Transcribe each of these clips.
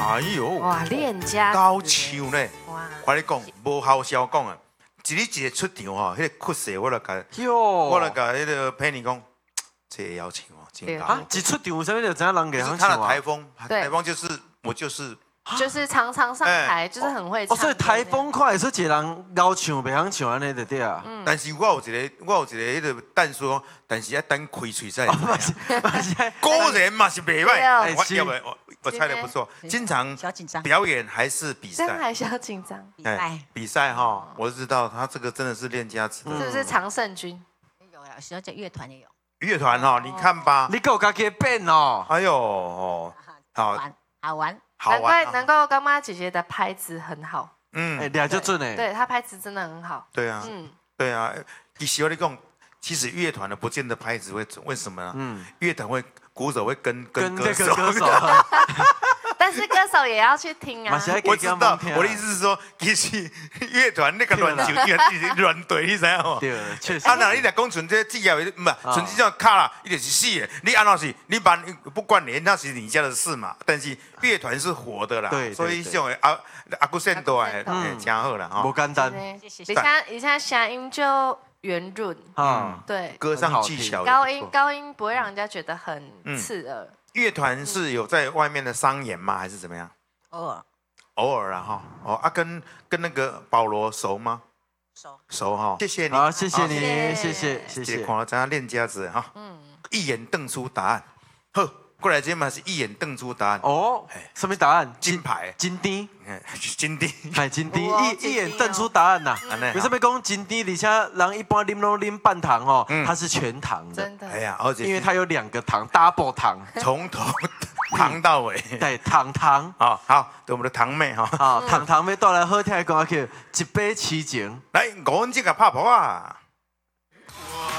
哎呦， 哇，练家高手呢！ 哇， 我跟你讲，无好笑讲啊，一日一个出场吼，迄个酷势我来甲， 哟， 我来甲迄个佩妮讲，这个要求哦，真高。 啊，一出场有啥物就知影人给就是他的行唱啊？ 台风， 对台风就是我就是就是常常上台，就是很会唱。 哦，所以台风快，所以一个人高唱袂晓唱安尼就对啊。 但是我有一个迄个蛋说，但是要等开嘴才会知影。果然嘛是袂歹，我要不我猜的不错。经常小紧张， 表演还是比赛， 这样还小紧张， 比赛比赛哈，我就知道他这个真的是练家子的是不是常胜军？ 有啊，小姐乐团也有， 乐团哈，你看吧， 你够家己的变哦。 哎呦哦，好玩好玩， 好难怪玩， 能够干妈姐姐的拍子很好， 哎， 嗯， 俩就准诶。 对她拍子真的很好。 对啊， 嗯， 对啊，你喜欢你讲，其实乐团的不见得拍子会准，为什么呢？ 嗯， 乐团会鼓手会跟跟歌手， 这个歌手， 但是歌手也要去听啊嘛。是我知道，我的意思是说，其实乐团那个乱球乱队，你知影无？ 对，确实。 啊，那你来讲纯这职业的，不，纯这叫卡啦，一定是死的。你按照是，你把不管你，那是你家的事嘛。但是乐团是活的啦， 对所以像阿古圣多哎，真好啦哈。 不简单谢谢。 你现在声音就圆润， 啊。 对， 歌唱技巧也不错高音不会让人家觉得很刺耳。 乐团是有在外面的商演吗？还是怎么样？ 偶尔偶尔啊哈。哦啊，跟那个保罗熟吗？ 熟， 熟哈。谢谢你。 好，谢谢你， 谢谢谢，谢谢。 看了咱练家子哈。一眼瞪出答案。好，过来这嘛是一眼瞪出答案。 哦，什么答案？ 金牌， 金丁， 金地。 哎，金丁， 哇一眼瞪出答案呐。为什么讲金丁？而且人一般啉都啉半糖哦，它是全糖的， 真的。 哎呀，而且因为它有2个糖，double 糖， 从头糖到尾。 对，糖。 好好，对我们的堂妹哈。 啊，糖要带来好听的歌曲，一杯痴情。 来，五分钟个拍婆啊！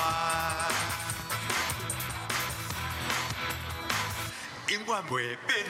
永远袂变。